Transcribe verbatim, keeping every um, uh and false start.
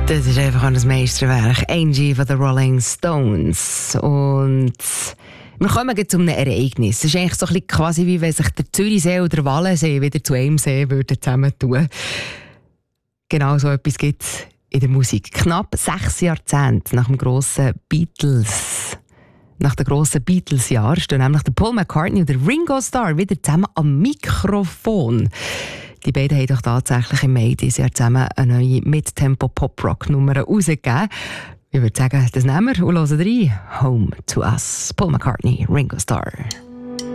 Das ist einfach ein Meisterwerk. Angie von den Rolling Stones. Und wir kommen jetzt zu einem Ereignis. Es ist eigentlich so ein bisschen quasi wie wenn sich der Zürichsee und der Wallensee wieder zu einem See würden zusammentun. Genau so etwas gibt es in der Musik. Knapp sechs Jahrzehnte nach dem grossen Beatles. Nach dem grossen Beatles-Jahr stehen nämlich der Paul McCartney und der Ringo Starr wieder zusammen am Mikrofon. Die beiden haben doch tatsächlich im Mai dieses Jahr zusammen eine neue Mid-Tempo-Pop-Rock-Nummer herausgegeben. Ich würde sagen, das nehmen wir und hören rein. Home to Us. Paul McCartney, Ringo Starr.